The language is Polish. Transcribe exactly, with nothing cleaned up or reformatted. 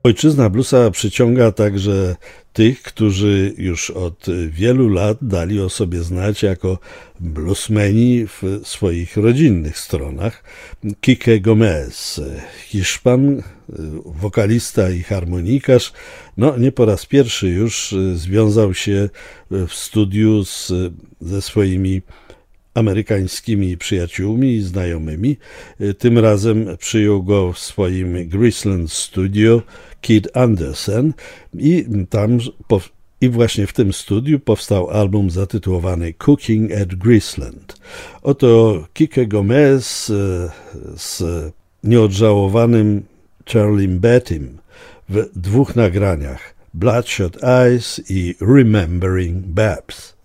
Ojczyzna bluesa przyciąga także tych, którzy już od wielu lat dali o sobie znać jako bluesmeni w swoich rodzinnych stronach. Kike Gomez, Hiszpan, wokalista i harmonikarz, no nie po raz pierwszy już związał się w studiu z, ze swoimi amerykańskimi przyjaciółmi i znajomymi. Tym razem przyjął go w swoim Graceland Studio Kid Andersen i tam i właśnie w tym studiu powstał album zatytułowany Cooking at Graceland. Oto Kike Gomez z nieodżałowanym Charliem Bettym w dwóch nagraniach Bloodshot Eyes i Remembering Babs.